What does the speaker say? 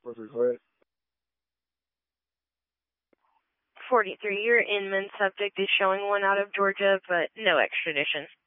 Perfect, right? 43, your Inman subject is showing 1 out of Georgia, but no extradition.